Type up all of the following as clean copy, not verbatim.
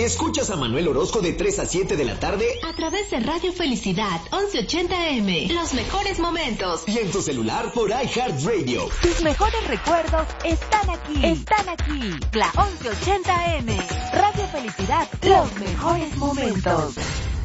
Escuchas a Manuel Orozco de 3 a 7 de la tarde a través de Radio Felicidad 1180 AM. Los mejores momentos. Y en tu celular por iHeartRadio. Tus mejores recuerdos están aquí. Están aquí. La 1180 AM. Radio Felicidad. Los mejores momentos.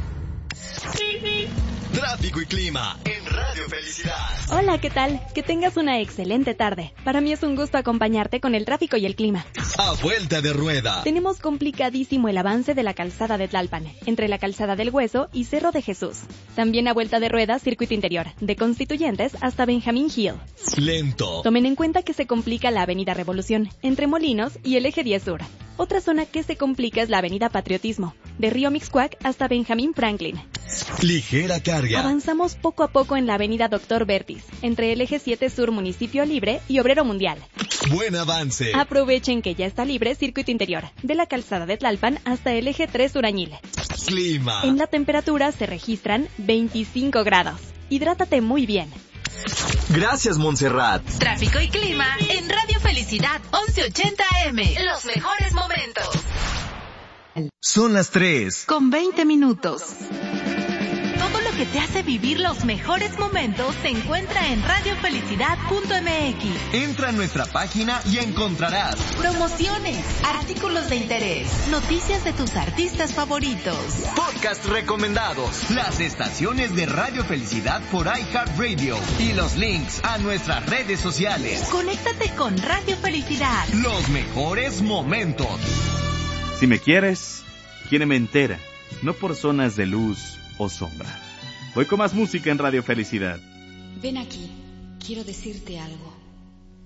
Tráfico y clima en Radio Felicidad. Hola, ¿qué tal? Que tengas una excelente tarde. Para mí es un gusto acompañarte con el tráfico y el clima. A vuelta de rueda. Tenemos complicadísimo el avance de la calzada de Tlalpan, entre la calzada del Hueso y Cerro de Jesús. También a vuelta de rueda, circuito interior, de Constituyentes hasta Benjamín Hill. Lento. Tomen en cuenta que se complica la avenida Revolución, entre Molinos y el eje 10 Sur. Otra zona que se complica es la avenida Patriotismo, de Río Mixcoac hasta Benjamín Franklin. Ligera carga. Avanzamos poco a poco en la avenida Doctor Vertis, entre el eje 7 Sur Municipio Libre y Obrero Mundial. Buen avance. Aprovechen que ya está libre circuito interior, de la calzada de Tlalpan hasta el eje 3 Urañil. Clima. En la temperatura se registran 25 grados. Hidrátate muy bien. Gracias, Montserrat. Tráfico y clima en Radio Felicidad 1180 AM. Los mejores momentos. Son las 3. Con 20 minutos. Todo lo que te hace vivir los mejores momentos se encuentra en radiofelicidad.mx. Entra a nuestra página y encontrarás promociones, artículos de interés, noticias de tus artistas favoritos, podcast recomendados, las estaciones de Radio Felicidad por iHeartRadio y los links a nuestras redes sociales. Conéctate con Radio Felicidad. Los mejores momentos. Si me quieres, quiéreme entera, no por zonas de luz o sombra. Voy con más música en Radio Felicidad. Ven aquí, quiero decirte algo.